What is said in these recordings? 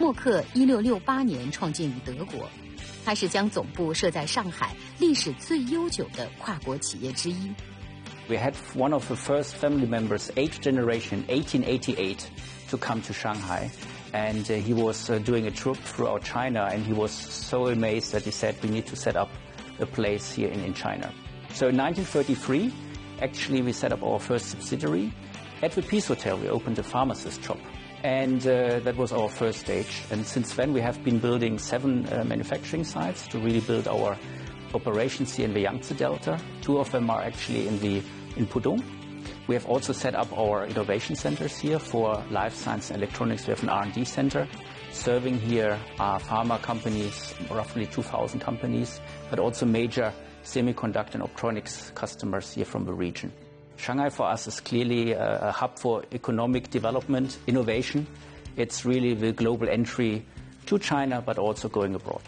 默克1668年创建于德国，它是将总部设在上海历史最悠久的跨国企业之一。 We had one of the first family members, 8th generation, 1888, to come to Shanghai. And he was doing a trip throughout China, and he was so amazed that he said, we need to set up a place here in China. So in 1933, actually we set up our first subsidiary. At the Peace Hotel, we opened a pharmacist shop. And that was our first stage. And since then, we have been building 7 manufacturing sites to really build our operations here in the Yangtze Delta. 2 of them are actually in Pudong. We have also set up our innovation centers here for life science and electronics. We have an R&D center. Serving here are pharma companies, roughly 2,000 companies, but also major semiconductor and optronics customers here from the region. Shanghai for us is clearly a hub for economic development, innovation. It's really the global entry to China, but also going abroad.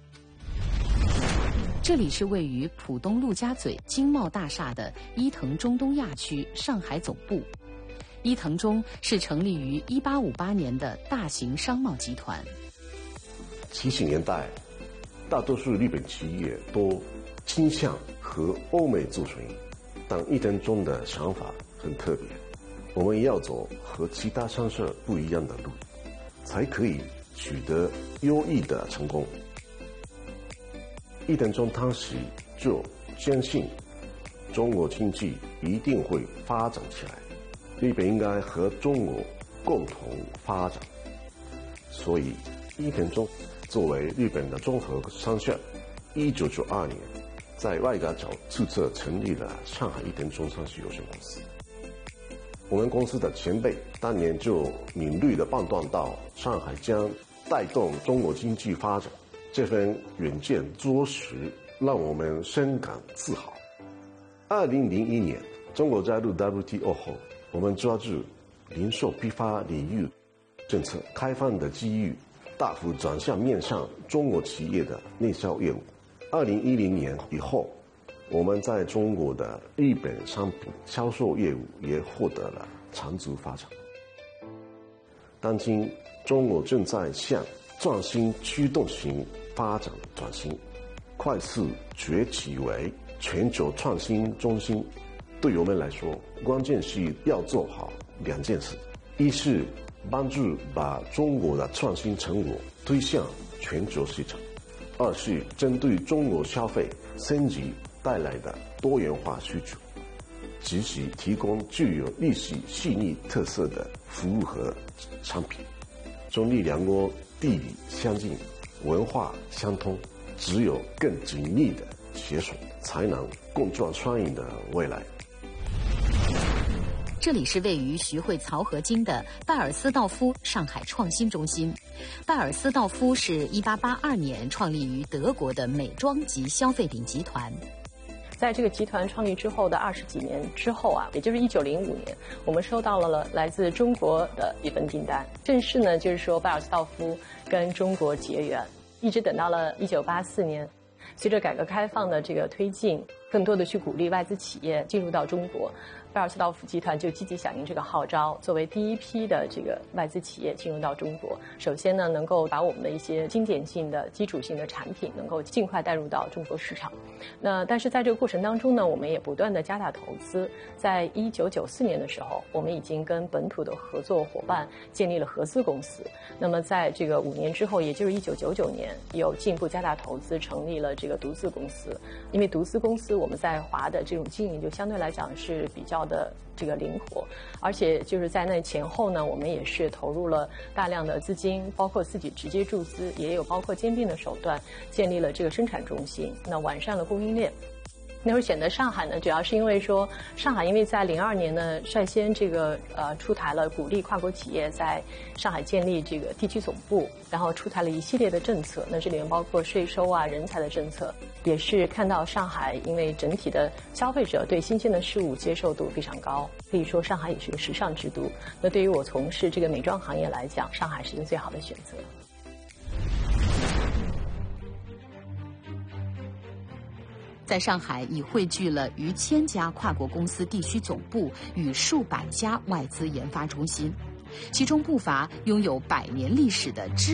这里是位于浦东陆家嘴经贸大厦的伊藤中东亚区上海总部。伊藤忠是成立于1858年的大型商贸集团。 70年代，大多数日本企业都倾向和欧美做生意，但伊藤忠的想法很特别，我们要走和其他商社不一样的路，才可以取得优异的成功。伊藤忠当时就坚信中国经济一定会发展起来，日本应该和中国共同发展。所以伊藤忠作为日本的综合商社，1992年在外港角注册成立了上海伊藤忠商事有限公司。我们公司的前辈当年就敏锐地判断到上海将带动中国经济发展，这份远见着实让我们深感自豪。2001年，中国加入 WTO 后，我们抓住零售批发领域政策开放的机遇，大幅转向面向中国企业的内销业务。2010年以后，我们在中国的日本商品销售业务也获得了长足发展。当今，中国正在向创新驱动型发展转型，快速崛起为全球创新中心。对我们来说，关键是要做好2件事：一是帮助把中国的创新成果推向全球市场；二是针对中国消费升级带来的多元化需求，及时提供具有历史细腻特色的服务和产品。中日两国地理相近，文化相通，只有更紧密的携手，才能共创双赢的未来。 这里是位于徐汇漕河泾的拜尔斯道夫上海创新中心。拜尔斯道夫是1882年创立于德国的美妆及消费品集团。 在这个集团创立之后的20几年之后啊，也就是1905年，我们收到了来自中国的一份订单，正式呢就是说拜尔斯道夫跟中国结缘，一直等到了1984年，随着改革开放的这个推进，更多的去鼓励外资企业进入到中国，拜尔斯道夫集团就积极响应这个号召，作为第一批的这个外资企业进入到中国。首先呢，能够把我们的一些经典性的基础性的产品能够尽快带入到中国市场。但是在这个过程当中呢，我们也不断的加大投资。在1994年的时候，我们已经跟本土的合作伙伴建立了合资公司。那么在这个5年之后，也就是1999年，又进一步加大投资，成立了这个独资公司。因为独资公司我们在华的这种经营就相对来讲是比较的这个灵活，而且就是在那前后呢，我们也是投入了大量的资金，包括自己直接注资，也有包括兼并的手段，建立了这个生产中心，那完善了供应链。那会选择上海呢，主要是因为说上海因为在02年呢率先这个出台了鼓励跨国企业在上海建立这个地区总部，然后出台了一系列的政策，那这里面包括税收啊、人才的政策，也是看到上海因为整体的消费者对新鲜的事物接受度非常高，可以说上海也是个时尚之都。那对于我从事这个美妆行业来讲，上海是一个最好的选择。 在上海已汇聚了逾1000家跨国公司地区总部与数百家外资研发中心，其中不乏拥有100年历史的知